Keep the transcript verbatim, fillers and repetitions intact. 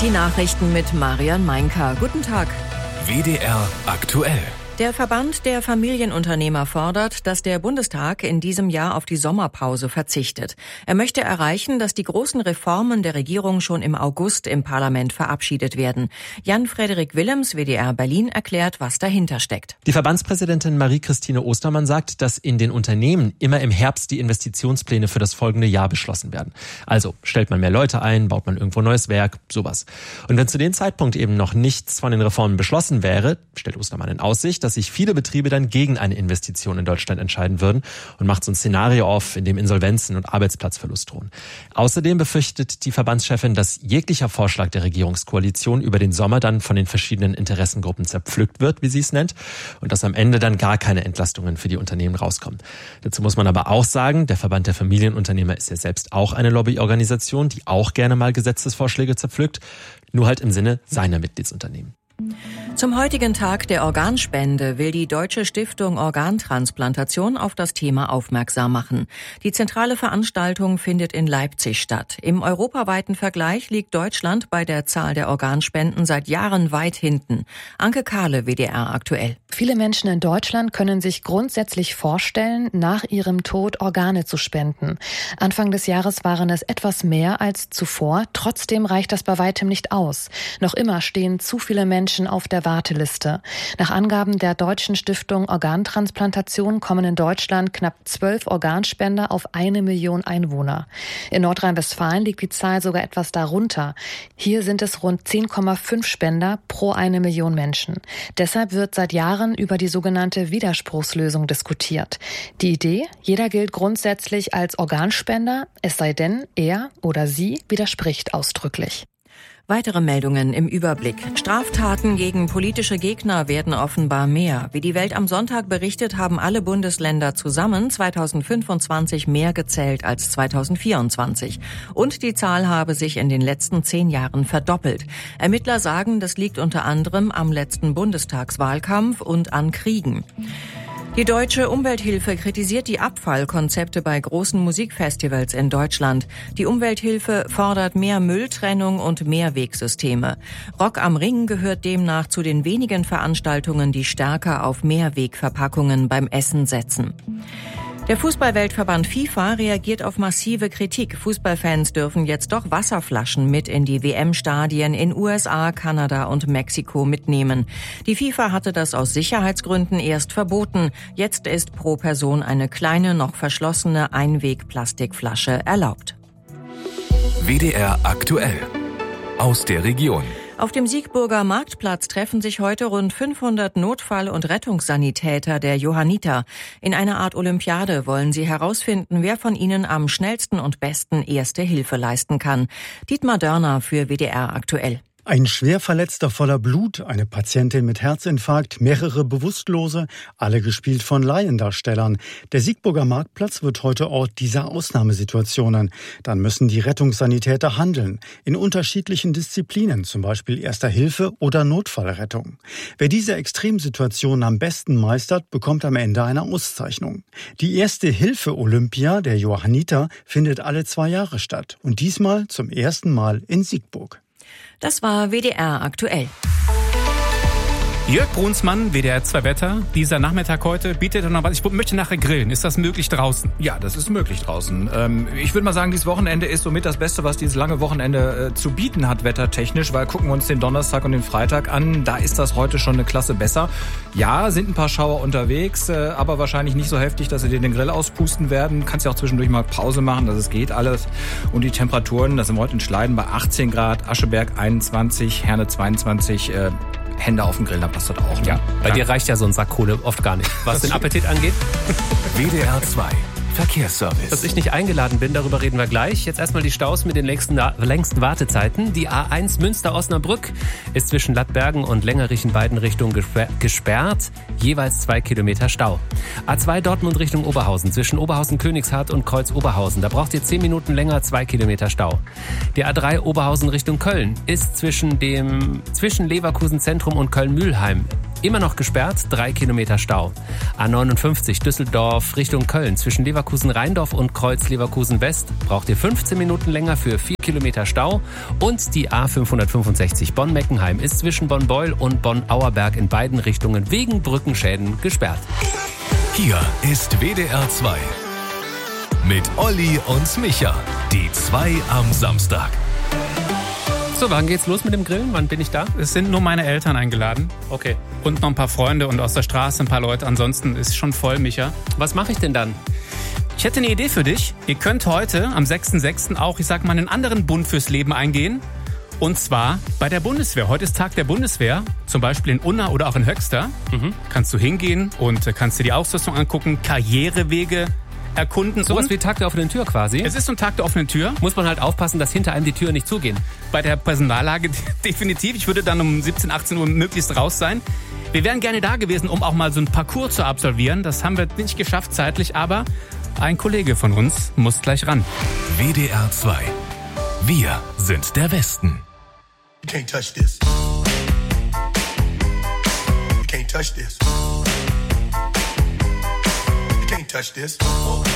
Die Nachrichten mit Marian Meinka. Guten Tag. W D R aktuell. Der Verband der Familienunternehmer fordert, dass der Bundestag in diesem Jahr auf die Sommerpause verzichtet. Er möchte erreichen, dass die großen Reformen der Regierung schon im August im Parlament verabschiedet werden. Jan-Frederik Willems, W D R Berlin, erklärt, was dahinter steckt. Die Verbandspräsidentin Marie-Christine Ostermann sagt, dass in den Unternehmen immer im Herbst die Investitionspläne für das folgende Jahr beschlossen werden. Also stellt man mehr Leute ein, baut man irgendwo neues Werk, sowas. Und wenn zu dem Zeitpunkt eben noch nichts von den Reformen beschlossen wäre, stellt Ostermann in Aussicht, dass sich viele Betriebe dann gegen eine Investition in Deutschland entscheiden würden und macht so ein Szenario auf, in dem Insolvenzen und Arbeitsplatzverlust drohen. Außerdem befürchtet die Verbandschefin, dass jeglicher Vorschlag der Regierungskoalition über den Sommer dann von den verschiedenen Interessengruppen zerpflückt wird, wie sie es nennt, und dass am Ende dann gar keine Entlastungen für die Unternehmen rauskommen. Dazu muss man aber auch sagen, der Verband der Familienunternehmer ist ja selbst auch eine Lobbyorganisation, die auch gerne mal Gesetzesvorschläge zerpflückt, nur halt im Sinne seiner Mitgliedsunternehmen. Zum heutigen Tag der Organspende will die Deutsche Stiftung Organtransplantation auf das Thema aufmerksam machen. Die zentrale Veranstaltung findet in Leipzig statt. Im europaweiten Vergleich liegt Deutschland bei der Zahl der Organspenden seit Jahren weit hinten. Anke Kahle, W D R aktuell. Viele Menschen in Deutschland können sich grundsätzlich vorstellen, nach ihrem Tod Organe zu spenden. Anfang des Jahres waren es etwas mehr als zuvor. Trotzdem reicht das bei weitem nicht aus. Noch immer stehen zu viele Menschen auf der Warteliste. Nach Angaben der Deutschen Stiftung Organtransplantation kommen in Deutschland knapp zwölf Organspender auf eine Million Einwohner. In Nordrhein-Westfalen liegt die Zahl sogar etwas darunter. Hier sind es rund zehn Komma fünf Spender pro eine Million Menschen. Deshalb wird seit Jahren über die sogenannte Widerspruchslösung diskutiert. Die Idee, jeder gilt grundsätzlich als Organspender, es sei denn, er oder sie widerspricht ausdrücklich. Weitere Meldungen im Überblick. Straftaten gegen politische Gegner werden offenbar mehr. Wie die Welt am Sonntag berichtet, haben alle Bundesländer zusammen zweitausendfünfundzwanzig mehr gezählt als zweitausendvierundzwanzig. Und die Zahl habe sich in den letzten zehn Jahren verdoppelt. Ermittler sagen, das liegt unter anderem am letzten Bundestagswahlkampf und an Kriegen. Die Deutsche Umwelthilfe kritisiert die Abfallkonzepte bei großen Musikfestivals in Deutschland. Die Umwelthilfe fordert mehr Mülltrennung und Mehrwegsysteme. Rock am Ring gehört demnach zu den wenigen Veranstaltungen, die stärker auf Mehrwegverpackungen beim Essen setzen. Der Fußballweltverband FIFA reagiert auf massive Kritik. Fußballfans dürfen jetzt doch Wasserflaschen mit in die W M-Stadien in U S A, Kanada und Mexiko mitnehmen. Die FIFA hatte das aus Sicherheitsgründen erst verboten. Jetzt ist pro Person eine kleine, noch verschlossene Einweg-Plastikflasche erlaubt. W D R aktuell. Aus der Region. Auf dem Siegburger Marktplatz treffen sich heute rund fünfhundert Notfall- und Rettungssanitäter der Johanniter. In einer Art Olympiade wollen sie herausfinden, wer von ihnen am schnellsten und besten Erste Hilfe leisten kann. Dietmar Dörner für W D R aktuell. Ein Schwerverletzter voller Blut, eine Patientin mit Herzinfarkt, mehrere Bewusstlose, alle gespielt von Laiendarstellern. Der Siegburger Marktplatz wird heute Ort dieser Ausnahmesituationen. Dann müssen die Rettungssanitäter handeln, in unterschiedlichen Disziplinen, zum Beispiel Erster Hilfe oder Notfallrettung. Wer diese Extremsituationen am besten meistert, bekommt am Ende eine Auszeichnung. Die Erste Hilfe Olympia der Johanniter findet alle zwei Jahre statt und diesmal zum ersten Mal in Siegburg. Das war W D R aktuell. Jörg Brunsmann, W D R zwei Wetter. Dieser Nachmittag heute bietet noch was. Ich möchte nachher grillen. Ist das möglich draußen? Ja, das ist möglich draußen. Ähm, ich würde mal sagen, dieses Wochenende ist somit das Beste, was dieses lange Wochenende äh, zu bieten hat, wettertechnisch. Weil gucken wir uns den Donnerstag und den Freitag an, da ist das heute schon eine Klasse besser. Ja, sind ein paar Schauer unterwegs, äh, aber wahrscheinlich nicht so heftig, dass sie dir den Grill auspusten werden. Kannst ja auch zwischendurch mal Pause machen, dass es geht alles. Und die Temperaturen, das sind heute in Schleiden bei achtzehn Grad, Ascheberg einundzwanzig, Herne zweiundzwanzig, äh, Hände auf dem Grill, da passt das auch. Ne? Ja, bei ja. dir reicht ja so ein Sack Kohle oft gar nicht, was den Appetit angeht. W D R zwei Verkehrsservice. Dass ich nicht eingeladen bin, darüber reden wir gleich. Jetzt erstmal die Staus mit den längsten, längsten Wartezeiten. Die A eins Münster-Osnabrück ist zwischen Lattbergen und Längerich in beiden Richtungen gesperrt. Jeweils zwei Kilometer Stau. A zwei Dortmund Richtung Oberhausen zwischen Oberhausen-Königshardt und Kreuz-Oberhausen. Da braucht ihr zehn Minuten länger, zwei Kilometer Stau. Die A drei Oberhausen Richtung Köln ist zwischen dem zwischen Leverkusen Zentrum und Köln-Mühlheim immer noch gesperrt, drei Kilometer Stau. A neunundfünfzig Düsseldorf Richtung Köln zwischen Leverkusen-Rheindorf und Kreuz Leverkusen-West braucht ihr fünfzehn Minuten länger für vier Kilometer Stau. Und die A fünfhundertfünfundsechzig Bonn-Meckenheim ist zwischen Bonn-Beul und Bonn-Auerberg in beiden Richtungen wegen Brückenschäden gesperrt. Hier ist W D R zwei mit Olli und Micha, die zwei am Samstag. So, wann geht's los mit dem Grillen? Wann bin ich da? Es sind nur meine Eltern eingeladen. Okay. Und noch ein paar Freunde und aus der Straße ein paar Leute. Ansonsten ist schon voll, Micha. Was mache ich denn dann? Ich hätte eine Idee für dich. Ihr könnt heute am sechsten sechsten auch, ich sag mal, einen anderen Bund fürs Leben eingehen. Und zwar bei der Bundeswehr. Heute ist Tag der Bundeswehr. Zum Beispiel in Unna oder auch in Höxter. Mhm. Kannst du hingehen und kannst dir die Ausrüstung angucken, Karrierewege erkunden. Sowas und wie Tag der offenen Tür quasi? Es ist so ein Tag der offenen Tür. Muss man halt aufpassen, dass hinter einem die Türen nicht zugehen. Bei der Personallage definitiv. Ich würde dann um siebzehn, achtzehn Uhr möglichst raus sein. Wir wären gerne da gewesen, um auch mal so einen Parcours zu absolvieren. Das haben wir nicht geschafft zeitlich, aber ein Kollege von uns muss gleich ran. W D R zwei. Wir sind der Westen. You can't touch this. You can't touch this. You can't touch this.